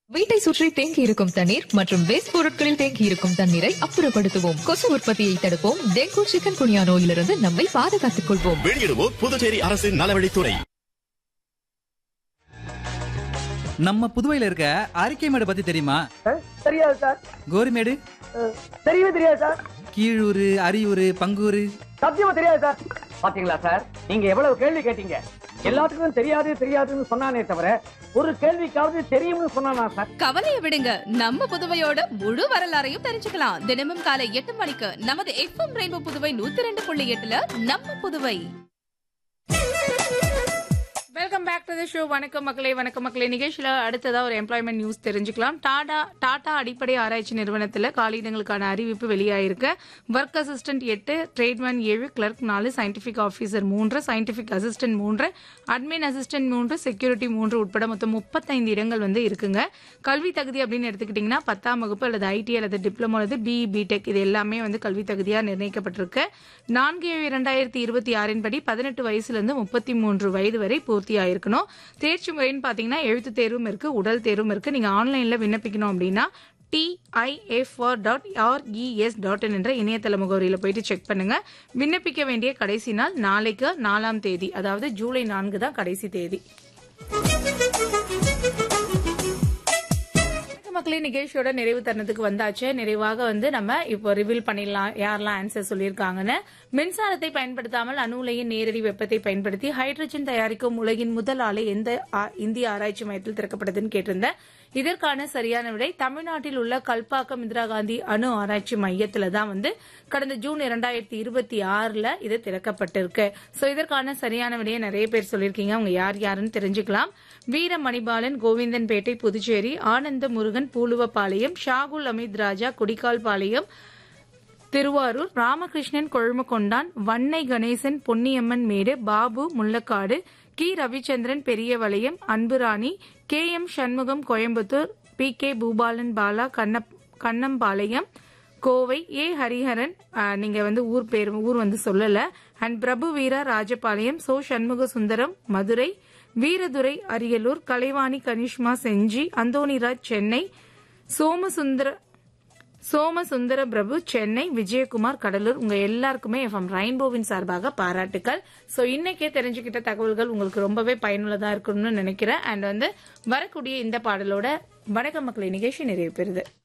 வீட்டை சுற்றி தேங்கி இருக்கும் தண்ணீர் மற்றும் வேஸ்ட் பொருட்களில் தேங்கி இருக்கும் தண்ணீரை அப்புறப்படுத்துவோம். கொசு உற்பத்தியை தடுப்போம். டெங்கு, சிக்கன் குனியா நோயிலிருந்து நம்மை பாதுகாத்துக் கொள்வோம். வெளியிடுவோம் புதுச்சேரி அரசின் நலவழித்துறை. நம்ம புதுவையில இருக்க அரிக்கைமேடு பத்தி தெரியுமா? தெரியாது சார். கோரிமேடு தெரியவே தெரியாது சார். கீழூர், அரியூர், பங்கூர் சத்தியமா தெரியாது சார். பாத்தீங்களா சார், நீங்க எவ்வளவு கேள்வி கேட்டீங்க. எல்லாத்துக்கும் தெரியாது தெரியாதுன்னு சொன்னானே தவிர ஒரு கேள்விக்காவது தெரியும்னு சொன்னானா சார்? கவலையை விடுங்க, நம்ம புதுவையோட முழு வரலாறையும் தெரிஞ்சுக்கலாம். தினமும் காலை 8 மணிக்கு நமது எஃப்எம் ரெயின்போ புதுவை 102.8ல நம்ம Puduvai. Welcome back to the show. வணக்கம் மக்களே. நிகழ்ச்சியில அடுத்ததா ஒரு எம்ப்ளாய்மெண்ட் நியூஸ் தெரிஞ்சுக்கலாம். டாடா அடிப்படை ஆராய்ச்சி நிறுவனத்துல காலியிடங்களுக்கான அறிவிப்பு வெளியாயிருக்கு. Work assistant 8, tradesman 7, clerk 4, scientific officer 3, scientific assistant 3, admin assistant 3, security 3 உட்பட மொத்தம் 35 இடங்கள் இருக்குங்க. கல்வி தகுதி அப்படின்னு எடுத்துக்கிட்டீங்கன்னா 10ஆம் வகுப்பு அல்லது ஐடி அல்லது டிப்ளமோ அல்லது பிஇ பிடெக் இது எல்லாமே கல்வி தகுதியா நிர்ணயிக்கப்பட்டிருக்கு. 4/7/2026 படி 18 வயசுல இருந்து 33 வயது வரை பூர்த்தியாயிருக்கணும். தேர்ச்சி முறைன்னு பாத்தீங்கன்னா எழுத்து தேர்வும் இருக்கு, உடல் தேர்வும் இருக்கு. நீங்க ஆன்லைன்ல விண்ணப்பிக்கணும் அப்படின்னா TIFR.RES.in என்ற இணையதள முகவரியில போயிட்டு செக் பண்ணுங்க. விண்ணப்பிக்க வேண்டிய கடைசி நாள் நாளைக்கு 4ஆம் தேதி, அதாவது ஜூலை 4 தான் கடைசி தேதி. மக்களே, நிகழ்ச்சியோட நிறைவு தருணத்துக்கு வந்தாச்சு. நிறைவாக நம்ம இப்போ ரிவீல் பண்ணிடலாம் யாரெல்லாம் ஆன்சர் சொல்லியிருக்காங்கன்னு. மின்சாரத்தை பயன்படுத்தாமல் அணு உலையின் நேரடி வெப்பத்தை பயன்படுத்தி ஹைட்ரஜன் தயாரிக்கும் உலகின் முதல் ஆலை எந்த இந்திய ஆராய்ச்சி மையத்தில் திறக்கப்படுதுன்னு கேட்டிருந்தேன். இதற்கான சரியான விடை தமிழ்நாட்டில் உள்ள கல்பாக்கம் இந்திரா காந்தி அணு ஆராய்ச்சி மையத்துல தான் கடந்த ஜூன் 2026 இது திறக்கப்பட்டிருக்கு. சோ இதற்கான சரியான விடையை நிறைய பேர் சொல்லியிருக்கீங்க. அவங்க யாருன்னு தெரிஞ்சுக்கலாம். வீர மணிபாலன், கோவிந்தன்பேட்டை புதுச்சேரி, ஆனந்த முருகன் பூலுவப்பாளையம், ஷாகுல் அமித் ராஜா குடிக்கால்பாளையம் திருவாரூர், ராமகிருஷ்ணன் கொழுமக்கொண்டான், வன்னை கணேசன் பொன்னியம்மன் மேடு, பாபு முள்ளக்காடு, கி Ravichandran Periyavalayam, Anburani, KM Shanmugam Coimbatore, PK Boopalan Bala Kannampalayam Kovai, A Hariharan நீங்க ஊர் சொல்லல, and Prabhu Veera Rajapalayam, so Shanmuga Sundaram Madurai, Veeradurai Ariyalur, Kalaivani Kanishma செஞ்சி, அந்தோணிராஜ் சென்னை, சோமசுந்தர பிரபு சென்னை, விஜயகுமார் கடலூர். உங்க எல்லாருக்குமே எஃப்எம் ரெயின்போவின் சார்பாக பாராட்டுக்கள். சோ இன்னைக்கே தெரிஞ்சுக்கிட்ட தகவல்கள் உங்களுக்கு ரொம்பவே பயனுள்ளதா இருக்கணும்னு நினைக்கிறேன். அண்ட் வரக்கூடிய இந்த பாடலோட வணக்கம் மக்களே நிகழ்ச்சி நிறைவு பெறுது.